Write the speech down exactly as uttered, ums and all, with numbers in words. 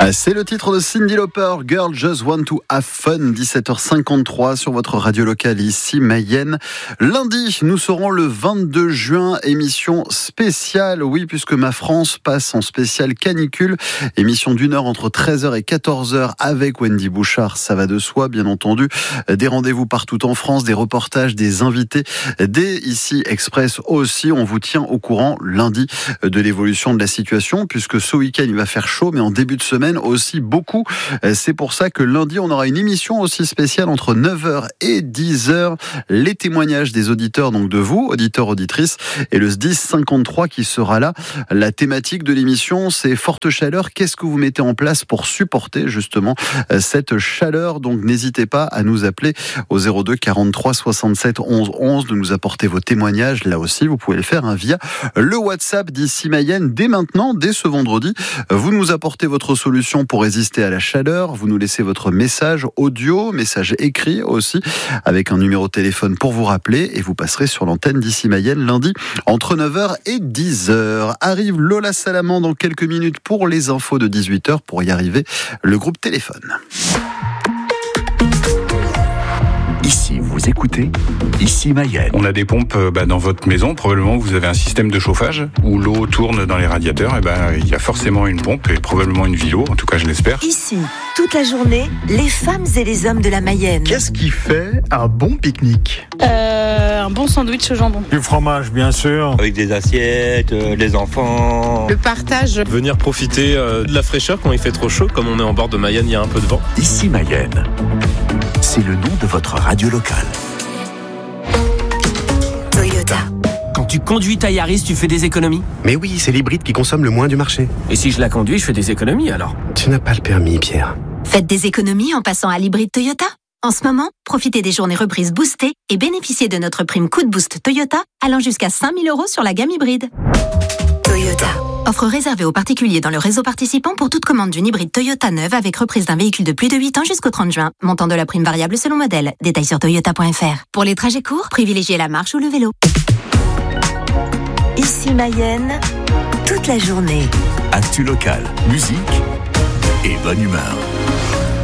C'est le titre de Cyndi Lauper, Girl Just Want to Have Fun, dix-sept heures cinquante-trois sur votre radio locale ici, Mayenne. Lundi, nous serons le vingt-deux juin, émission spéciale, oui, puisque Ma France passe en spéciale canicule, émission d'une heure entre treize heures et quatorze heures avec Wendy Bouchard, ça va de soi, bien entendu. Des rendez-vous partout en France, des reportages, des invités, des ici Express aussi. On vous tient au courant lundi de l'évolution de la situation, puisque ce week-end, il va faire chaud, mais en début de semaine, aussi beaucoup. C'est pour ça que lundi, on aura une émission aussi spéciale entre neuf heures et dix heures. Les témoignages des auditeurs, donc de vous, auditeurs, auditrices, et le S D I S cinquante-trois qui sera là. La thématique de l'émission, c'est forte chaleur. Qu'est-ce que vous mettez en place pour supporter justement cette chaleur? Donc n'hésitez pas à nous appeler au zéro deux quarante-trois soixante-sept onze onze, de nous apporter vos témoignages. Là aussi, vous pouvez le faire hein, via le WhatsApp d'ici Mayenne. Dès maintenant, dès ce vendredi, vous nous apportez votre solution pour résister à la chaleur. Vous nous laissez votre message audio, message écrit aussi, avec un numéro de téléphone pour vous rappeler, et vous passerez sur l'antenne d'ici Mayenne lundi entre neuf heures et dix heures. Arrive Lola Salamand dans quelques minutes pour les infos de dix-huit heures. Pour y arriver, le groupe téléphone. Ici, vous écoutez Ici Mayenne. On a des pompes bah, dans votre maison. Probablement, vous avez un système de chauffage où l'eau tourne dans les radiateurs. Et ben, il y a forcément une pompe et probablement une vilo. En tout cas, je l'espère. Ici, toute la journée, les femmes et les hommes de la Mayenne. Qu'est-ce qui fait un bon pique-nique? euh, Un bon sandwich au jambon. Du fromage, bien sûr. Avec des assiettes, euh, les enfants. Le partage. Venir profiter euh, de la fraîcheur quand il fait trop chaud. Comme on est en bord de Mayenne, il y a un peu de vent. Ici Mayenne. C'est le nom de votre radio locale. Toyota. Quand tu conduis ta Yaris, tu fais des économies? Mais oui, c'est l'hybride qui consomme le moins du marché. Et si je la conduis, je fais des économies alors? Tu n'as pas le permis, Pierre. Faites des économies en passant à l'hybride Toyota. En ce moment, profitez des journées reprises boostées et bénéficiez de notre prime coup de boost Toyota allant jusqu'à cinq mille euros sur la gamme hybride. Toyota. Offre réservée aux particuliers dans le réseau participant pour toute commande d'une hybride Toyota neuve avec reprise d'un véhicule de plus de huit ans jusqu'au trente juin. Montant de la prime variable selon modèle. Détails sur toyota point f r. Pour les trajets courts, privilégiez la marche ou le vélo. Ici Mayenne, toute la journée. Actu locale, musique et bonne humeur.